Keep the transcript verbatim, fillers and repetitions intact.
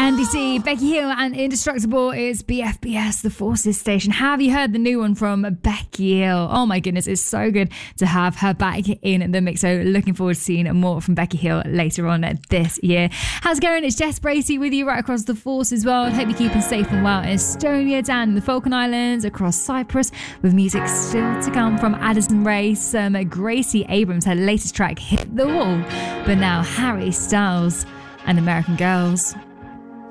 Andy C, Becky Hill and Indestructible is B F B S, the Forces Station. Have you heard the new one from Becky Hill? Oh my goodness, it's so good to have her back in the mix. So looking forward to seeing more from Becky Hill later on this year. How's it going? It's Jess Bracey with you right across the Forces world. Hope you're keeping safe and well in Estonia, down in the Falkland Islands, across Cyprus, with music still to come from Addison Rae, some Gracie Abrams, her latest track, Hit the Wall. But now Harry Styles and American Girls.